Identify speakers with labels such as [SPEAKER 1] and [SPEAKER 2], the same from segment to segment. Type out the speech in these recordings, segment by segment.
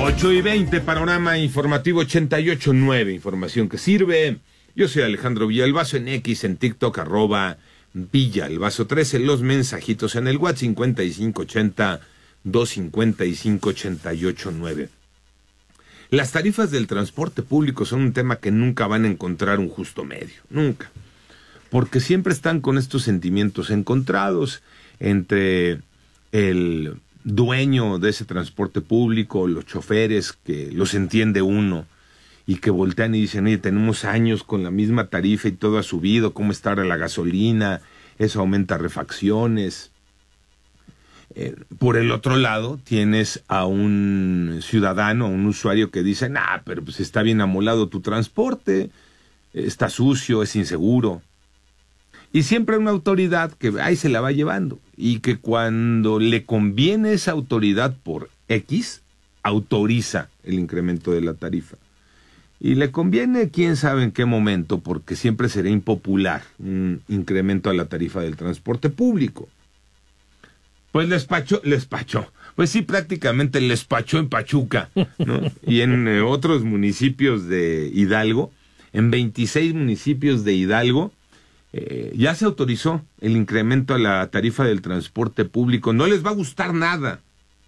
[SPEAKER 1] 8:20, panorama informativo 88.9, información que sirve. Yo soy Alejandro Villalbazo, en X, en TikTok, @Villalbazo13, los mensajitos en el WhatsApp 5580-255-889. Las tarifas del transporte público son un tema que nunca van a encontrar un justo medio, nunca. Porque siempre están con estos sentimientos encontrados entre el dueño de ese transporte público, los choferes, que los entiende uno, y que voltean y dicen, oye, tenemos años con la misma tarifa y todo ha subido, ¿cómo está ahora la gasolina? Eso aumenta refacciones. Por el otro lado, tienes a un ciudadano, a un usuario que dice, pero pues está bien amolado tu transporte, está sucio, es inseguro. Y siempre hay una autoridad que ahí se la va llevando, y que cuando le conviene esa autoridad por X, autoriza el incremento de la tarifa. Y le conviene quién sabe en qué momento, porque siempre será impopular un incremento a la tarifa del transporte público. Pues les pachó. Pues sí, prácticamente les pachó en Pachuca, ¿no? Y en otros municipios de Hidalgo, en 26 municipios de Hidalgo, ya se autorizó el incremento a la tarifa del transporte público. No les va a gustar nada.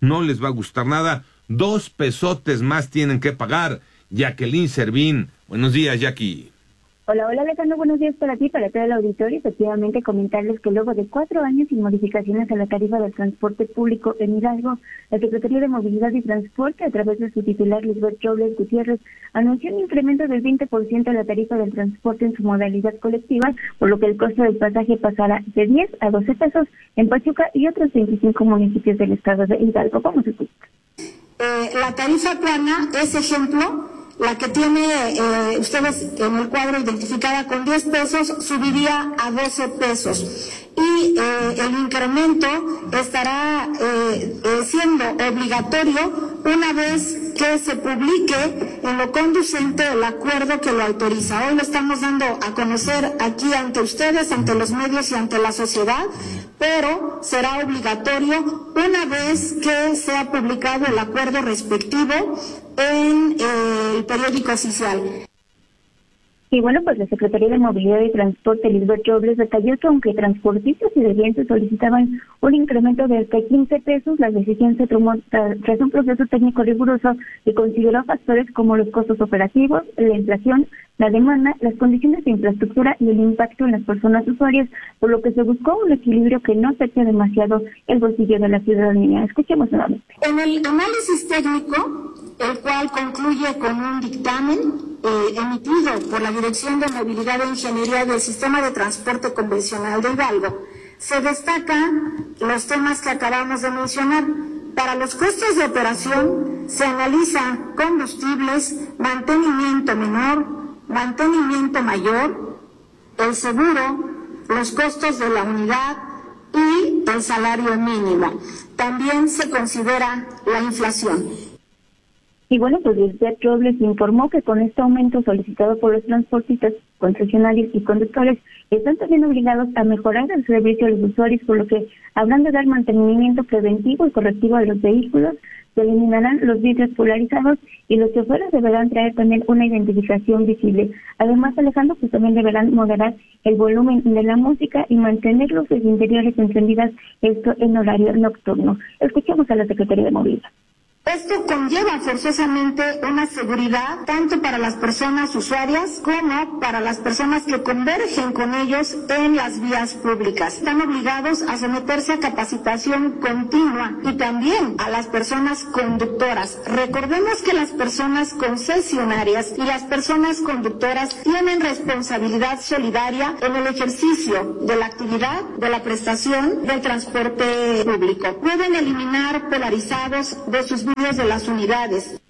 [SPEAKER 1] 2 pesotes más tienen que pagar. Jacqueline Servín. Buenos días, Jackie.
[SPEAKER 2] Hola Alejandro, buenos días para ti, para todo el auditorio. Efectivamente, comentarles que luego de 4 años sin modificaciones a la tarifa del transporte público en Hidalgo, la Secretaría de Movilidad y Transporte, a través de su titular Lisbeth Robles Gutiérrez, anunció un incremento del 20% a la tarifa del transporte en su modalidad colectiva, por lo que el costo del pasaje pasará de 10 a 12 pesos en Pachuca y otros 25 municipios del estado de Hidalgo. Vamos a escuchar.
[SPEAKER 3] La tarifa plana es ejemplo. La que tiene ustedes en el cuadro identificada con 10 pesos subiría a 12 pesos. Y el incremento estará siendo obligatorio una vez que se publique en lo conducente el acuerdo que lo autoriza. Hoy lo estamos dando a conocer aquí ante ustedes, ante los medios y ante la sociedad, pero será obligatorio una vez que sea publicado el acuerdo respectivo en el periódico oficial.
[SPEAKER 2] Y bueno, pues la Secretaría de Movilidad y Transporte, Lisbeth Robles, detalló que aunque transportistas y clientes solicitaban un incremento de hasta 15 pesos, la decisión se tomó tras un proceso técnico riguroso que consideró factores como los costos operativos, la inflación, la demanda, las condiciones de infraestructura y el impacto en las personas usuarias, por lo que se buscó un equilibrio que no afecte demasiado el bolsillo de la ciudadanía. Escuchemos nuevamente.
[SPEAKER 3] En el análisis técnico, el cual concluye con un dictamen emitido por la Dirección de Movilidad e Ingeniería del Sistema de Transporte Convencional de Hidalgo, se destacan los temas que acabamos de mencionar. Para los costos de operación se analizan combustibles, mantenimiento menor, mantenimiento mayor, el seguro, los costos de la unidad y el salario mínimo. También se considera la inflación.
[SPEAKER 2] Y bueno, pues Lisbeth Robles informó que con este aumento solicitado por los transportistas, concesionarios y conductores, están también obligados a mejorar el servicio a los usuarios, por lo que habrán de dar mantenimiento preventivo y correctivo a los vehículos, se eliminarán los vidrios polarizados y los choferes deberán traer también una identificación visible. Además, Alejandro, pues también deberán moderar el volumen de la música y mantener luces interiores encendidas, esto en horario nocturno. Escuchemos a la Secretaría de Movilidad.
[SPEAKER 3] Esto conlleva forzosamente una seguridad tanto para las personas usuarias como para las personas que convergen con ellos en las vías públicas. Están obligados a someterse a capacitación continua y también a las personas conductoras. Recordemos que las personas concesionarias y las personas conductoras tienen responsabilidad solidaria en el ejercicio de la actividad de la prestación del transporte público. Pueden eliminar polarizados de sus de las unidades.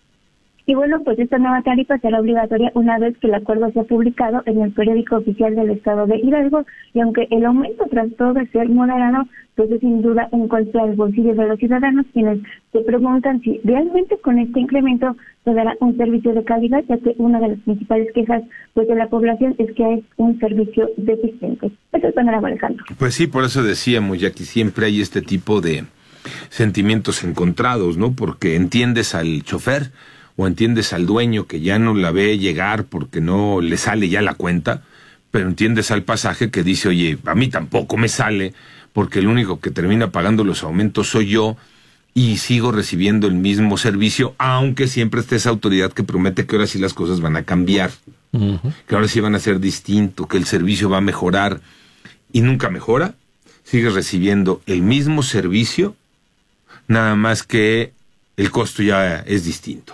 [SPEAKER 2] Y bueno, pues esta nueva tarifa será obligatoria una vez que el acuerdo sea publicado en el periódico oficial del estado de Hidalgo, y aunque el aumento trató de ser moderado, pues es sin duda un golpe al bolsillo de los ciudadanos, quienes se preguntan si realmente con este incremento se dará un servicio de calidad, ya que una de las principales quejas pues de la población es que es un servicio deficiente. Eso es panorama, Alejandro.
[SPEAKER 1] Pues sí, por eso decíamos ya que siempre hay este tipo de sentimientos encontrados, ¿no? Porque entiendes al chofer o entiendes al dueño que ya no la ve llegar porque no le sale ya la cuenta, pero entiendes al pasaje que dice, oye, a mí tampoco me sale porque el único que termina pagando los aumentos soy yo y sigo recibiendo el mismo servicio, aunque siempre esté esa autoridad que promete que ahora sí las cosas van a cambiar, que ahora sí van a ser distinto, que el servicio va a mejorar y nunca mejora. Sigues recibiendo el mismo servicio, nada más que el costo ya es distinto.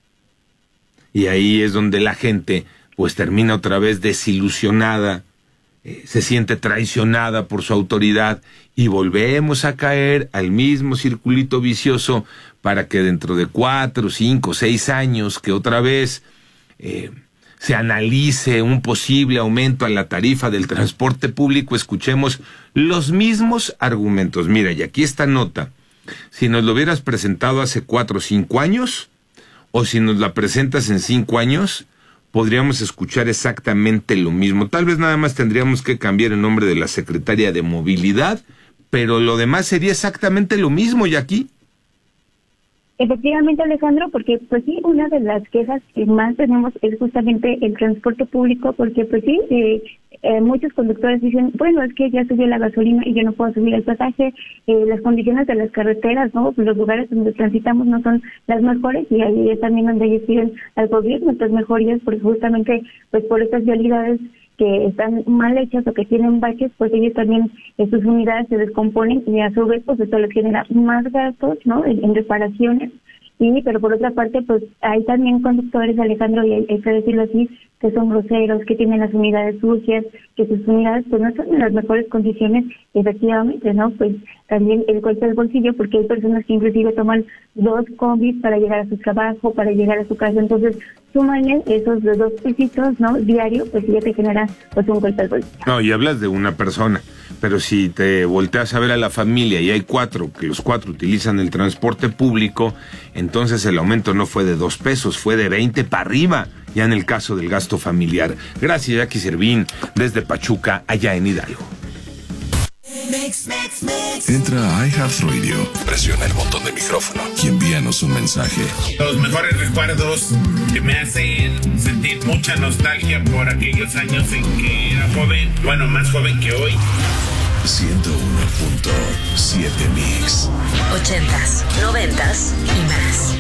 [SPEAKER 1] Y ahí es donde la gente pues termina otra vez desilusionada, se siente traicionada por su autoridad y volvemos a caer al mismo circulito vicioso para que dentro de 4, 5, 6 años que otra vez se analice un posible aumento a la tarifa del transporte público, escuchemos los mismos argumentos. Mira, y aquí esta nota, si nos lo hubieras presentado hace 4 o 5 años, o si nos la presentas en 5 años, podríamos escuchar exactamente lo mismo. Tal vez nada más tendríamos que cambiar el nombre de la secretaria de Movilidad, pero lo demás sería exactamente lo mismo, y aquí.
[SPEAKER 2] Efectivamente, Alejandro, porque pues sí, una de las quejas que más tenemos es justamente el transporte público, porque pues sí, muchos conductores dicen, bueno, es que ya subió la gasolina y yo no puedo subir el pasaje, las condiciones de las carreteras, ¿no? Los lugares donde transitamos no son las mejores y ahí es también donde ellos piden al gobierno estas mejorías, porque justamente pues por estas vialidades que están mal hechas o que tienen baches, pues ellos también, sus unidades se descomponen y a su vez pues esto les genera más gastos, ¿no? En reparaciones. Y pero por otra parte pues hay también conductores, Alejandro, y hay que decirlo así, que son groseros, que tienen las unidades sucias, que sus unidades pues no están en las mejores condiciones, efectivamente, ¿no? Pues también el golpe al bolsillo, porque hay personas que inclusive toman 2 combis para llegar a su trabajo, para llegar a su casa, entonces súmale esos 2 pesitos, ¿no? Diario, pues ya te genera pues un golpe al bolsillo.
[SPEAKER 1] No, y hablas de una persona, pero si te volteas a ver a la familia y hay 4, que los 4 utilizan el transporte público, entonces el aumento no fue de 2 pesos, fue de 20 para arriba, ya en el caso del gasto familiar. Gracias, Jackie Servín, desde Pachuca, allá en Hidalgo.
[SPEAKER 4] Entra a iHeartRadio, presiona el botón de micrófono y envíanos un mensaje.
[SPEAKER 5] Los mejores recuerdos que me hacen sentir mucha nostalgia por aquellos años en que era joven, bueno, más joven que hoy.
[SPEAKER 4] 101.7 Mix.
[SPEAKER 6] 80s, 90s y más.